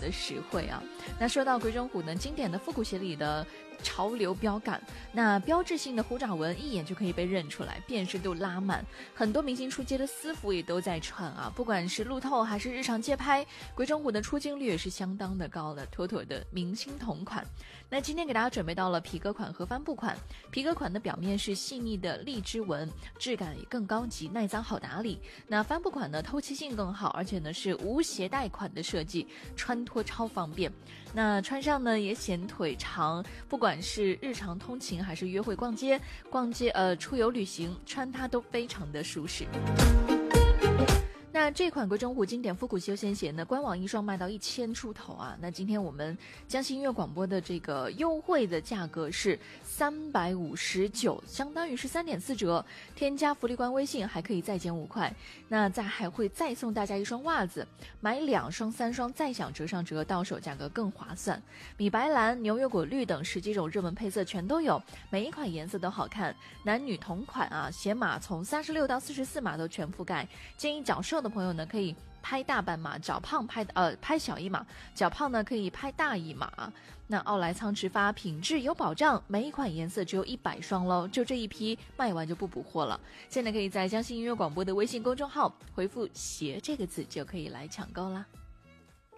的实惠啊。那说到鬼冢虎呢，经典的复古鞋里的潮流标杆，那标志性的虎爪纹一眼就可以被认出来，辨识度拉满，很多明星出街的私服也都在穿啊，不管是路透还是日常街拍，鬼冢虎的出镜率也是相当的高的，妥妥的明星同款。那今天给大家准备到了皮革款和帆布款，皮革款的表面是细腻的荔枝纹，质感也更高级，耐脏好打理。那帆布款呢，透气性更好，而且呢是无鞋带款的设计，穿脱超方便。那穿上呢也显腿长，不管是日常通勤还是约会逛街出游旅行，穿它都非常的舒适。那这款鬼冢虎经典复古休闲鞋呢，官网一双卖到1000出头啊。那今天我们江西音乐广播的这个优惠的价格是359，相当于是3.4折。添加福利官微信还可以再减5块。那还会再送大家一双袜子，买2双、3双再享折上折，到手价格更划算。米白蓝、牛油果绿等10几种热门配色全都有，每一款颜色都好看，男女同款啊。鞋码从36到44码都全覆盖，建议脚瘦的朋友呢可以拍大半码，脚胖拍小一码，脚胖呢可以拍大一码。那奥莱仓直发，品质有保障，每一款颜色只有100双咯，就这一批卖完就不补货了。现在可以在江西音乐广播的微信公众号回复鞋这个字就可以来抢购啦。